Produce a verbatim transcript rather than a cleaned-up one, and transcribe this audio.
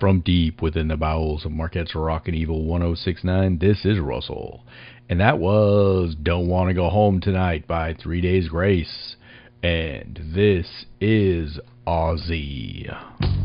From deep within the bowels of Marquette's Rockin' Evil one oh six point nine, this is Russell. And that was Don't Wanna Go Home Tonight by Three Days Grace. And this is Ozzy.